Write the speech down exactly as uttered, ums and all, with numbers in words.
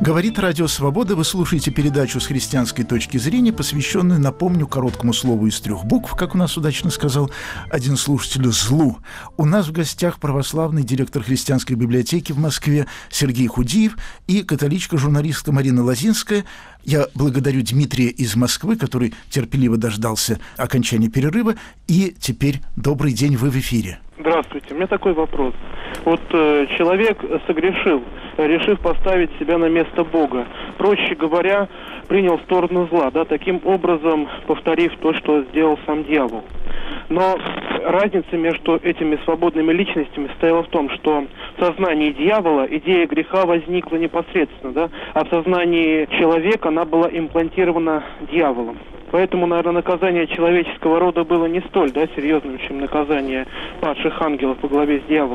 Говорит Радио Свобода. Вы слушаете передачу с христианской точки зрения, посвященную, напомню, короткому слову из трех букв, как у нас удачно сказал один слушатель, злу. У нас в гостях православный директор христианской библиотеки в Москве Сергей Худиев и католичка-журналистка Марина Лозинская. Я благодарю Дмитрия из Москвы, который терпеливо дождался окончания перерыва. И теперь добрый день, вы в эфире. Здравствуйте. У меня такой вопрос. Вот э, человек согрешил, решив поставить себя на место Бога. Проще говоря, принял сторону зла, да, таким образом повторив то, что сделал сам дьявол. Но разница между этими свободными личностями стояла в том, что в сознании дьявола идея греха возникла непосредственно, да, а в сознании человека она была имплантирована дьяволом. Поэтому, наверное, наказание человеческого рода было не столь, да, серьезным, чем наказание падших ангелов во главе с дьяволом.